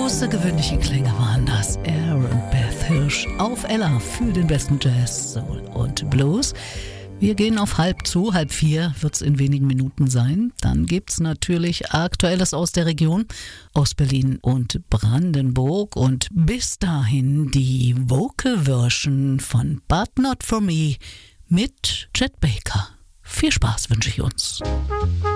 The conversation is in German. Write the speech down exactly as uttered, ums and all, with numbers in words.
Außergewöhnliche Klänge waren das. Air und Beth Hirsch auf Ella für den besten Jazz, Soul und Blues. Wir gehen auf halb zu, halb vier wird es in wenigen Minuten sein. Dann gibt's natürlich Aktuelles aus der Region, aus Berlin und Brandenburg. Und bis dahin die Vocal Version von But Not For Me mit Chet Baker. Viel Spaß wünsche ich uns.